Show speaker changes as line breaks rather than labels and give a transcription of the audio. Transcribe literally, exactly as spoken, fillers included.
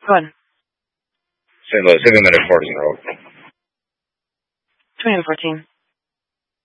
Go ahead.
Saint Louis, City Minute, Fortson Road.
twenty-one fourteen.